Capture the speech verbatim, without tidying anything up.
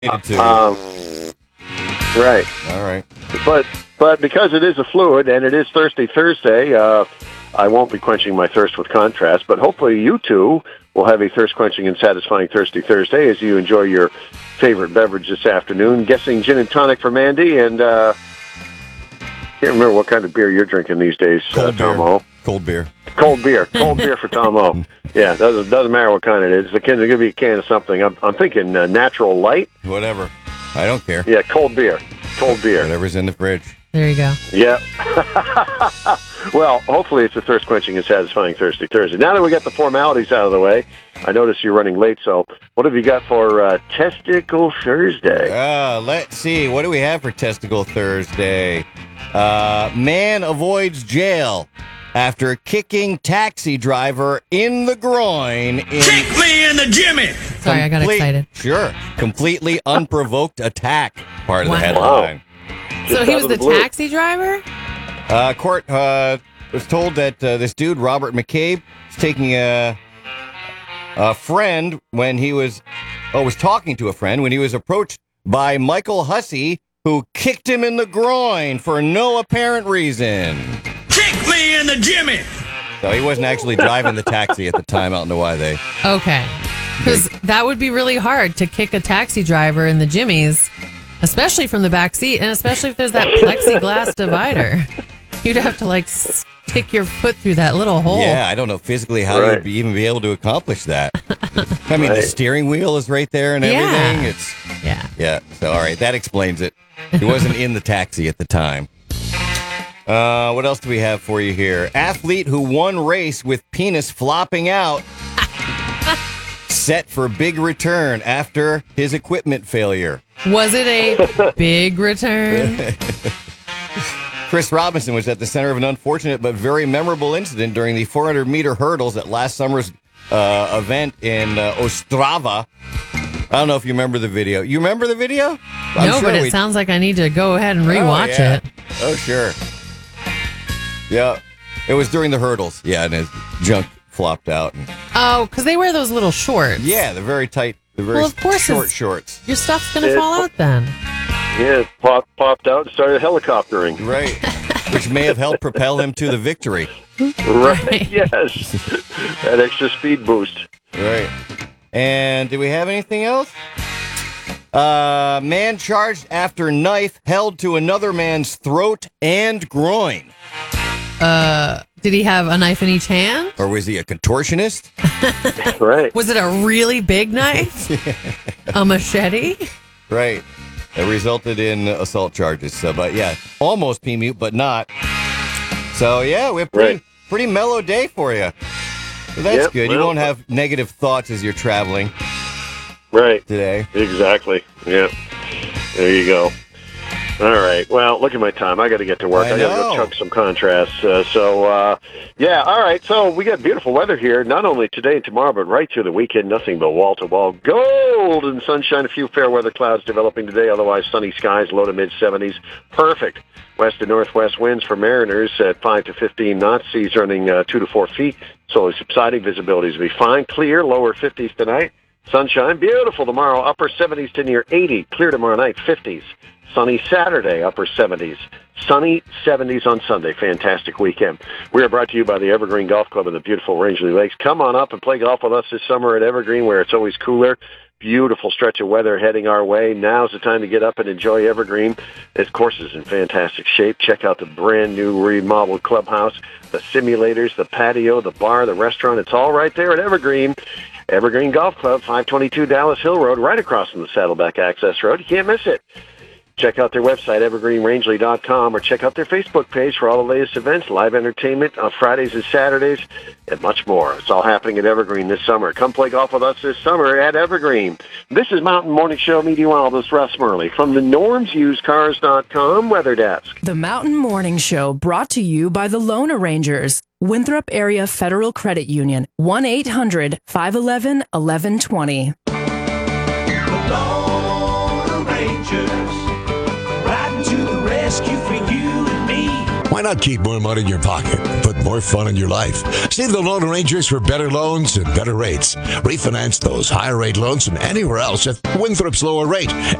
to. Um, right. All right. But but because it is a fluid and it is Thirsty Thursday, uh, I won't be quenching my thirst with contrast. But hopefully you two will have a thirst-quenching and satisfying Thirsty Thursday as you enjoy your favorite beverage this afternoon. Guessing gin and tonic for Mandy, and uh, can't remember what kind of beer you're drinking these days, Cold uh, Tom beer. O. Cold beer. Cold beer. Cold beer for Tom O. Yeah, doesn't doesn't matter what kind it is. The can give me a can of something. I'm I'm thinking uh, Natural Light. Whatever. I don't care. Yeah, cold beer. Cold beer. Whatever's in the fridge. There you go. Yeah. Well, hopefully it's a thirst-quenching and satisfying Thirsty Thursday. Now that we got the formalities out of the way, I notice you're running late, so what have you got for uh, Testicle Thursday? Uh, let's see. What do we have for Testicle Thursday? Uh, man avoids jail after kicking taxi driver in the groin. In Kick me in the Jimmy! Sorry, I got complete- excited. Sure. Completely unprovoked attack. Part of Wow. the headline. So Just he out was of the the blue. taxi driver? Uh, court uh, was told that uh, this dude, Robert McCabe, was taking a, a friend when he was, oh, was talking to a friend when he was approached by Michael Hussey, who kicked him in the groin for no apparent reason. Kick me in the Jimmy! So he wasn't actually driving the taxi at the time. I don't know why they. Okay. Because that would be really hard to kick a taxi driver in the jimmies, especially from the back seat, and especially if there's that plexiglass divider. You'd have to, like, stick your foot through that little hole. Yeah, I don't know physically how Right. you'd be, even be able to accomplish that. I mean, the Right. steering wheel is right there and Yeah. everything. It's Yeah. Yeah, so all right, that explains it. He wasn't in the taxi at the time. Uh, what else do we have for you here? Athlete who won race with penis flopping out. Set for big return after his equipment failure. Was it a big return? Chris Robinson was at the center of an unfortunate but very memorable incident during the four hundred meter hurdles at last summer's uh, event in uh, Ostrava. I don't know if you remember the video. You remember the video? I'm no, sure but it we- sounds like I need to go ahead and rewatch oh, yeah. it. Oh, sure. Yeah. It was during the hurdles. Yeah, and his junk flopped out. And, Oh, because they wear those little shorts. yeah, the very tight, the very Well, of course short it's- shorts. Your stuff's going to Yeah. fall out then. Yeah, it pop, popped out and started helicoptering. Right. Which may have helped propel him to the victory. Right, yes. That extra speed boost. Right. And do we have anything else? Uh, man charged after knife held to another man's throat and groin. Uh, did he have a knife in each hand? Or was he a contortionist? Right. Was it a really big knife? A machete? Right. It resulted in assault charges. So, but yeah, almost P mute, but not. So yeah, we're pretty Right. pretty mellow day for you. So that's Yep, good. you well- won't have negative thoughts as you're traveling Right. today. Exactly. Yeah. There you go. All right. Well, look at my time. I got to get to work. I I, got to go know. chug some contrasts. Uh, so, uh, yeah. All right. So we got beautiful weather here, not only today and tomorrow, but right through the weekend. Nothing but wall to wall golden sunshine. A few fair weather clouds developing today. Otherwise, sunny skies, low to mid seventies. Perfect. West and northwest winds for mariners at five to fifteen knots. Seas running uh, two to four feet. Slowly subsiding. Visibilities will be fine. Clear. Lower fifties tonight. Sunshine. Beautiful tomorrow. Upper seventies to near eighty. Clear tomorrow night. fifties. Sunny Saturday, upper seventies. Sunny seventies on Sunday. Fantastic weekend. We are brought to you by the Evergreen Golf Club in the beautiful Rangeley Lakes. Come on up and play golf with us this summer at Evergreen, where it's always cooler. Beautiful stretch of weather heading our way. Now's the time to get up and enjoy Evergreen. This course is in fantastic shape. Check out the brand new remodeled clubhouse, the simulators, the patio, the bar, the restaurant. It's all right there at Evergreen. Evergreen Golf Club, five twenty-two Dallas Hill Road, right across from the Saddleback Access Road. You can't miss it. Check out their website, evergreen rangeley dot com, or check out their Facebook page for all the latest events, live entertainment on Fridays and Saturdays, and much more. It's all happening at Evergreen this summer. Come play golf with us this summer at Evergreen. This is Mountain Morning Show meteorologist Russ Murley from the norms used cars dot com Weather Desk. The Mountain Morning Show brought to you by the Loan Arrangers, Winthrop Area Federal Credit Union, one eight hundred five one one eleven twenty. The Lone Rangers, riding to the rescue for you and me. Why not keep more money in your pocket, put more fun in your life? See the Loan Arrangers for better loans and better rates. Refinance those higher rate loans from anywhere else at Winthrop's lower rate.